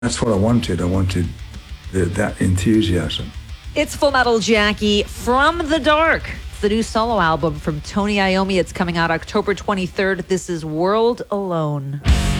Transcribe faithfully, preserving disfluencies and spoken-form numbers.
That's what I wanted. I wanted the, that enthusiasm. It's Full Metal Jackie from the Dark. It's the new solo album from Tony Iommi. It's coming out October twenty-third. This is World Alone.